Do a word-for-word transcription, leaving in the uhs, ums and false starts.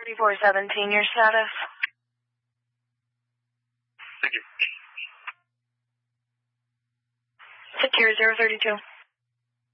fifty-four seventeen, your status? Thank you. Secure zero thirty-two.